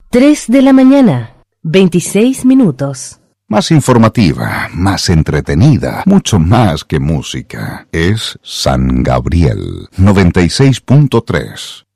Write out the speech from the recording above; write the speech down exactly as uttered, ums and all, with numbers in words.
tres de la mañana, veintiséis minutos. Más informativa, más entretenida, mucho más que música. Es San Gabriel noventa y seis punto tres.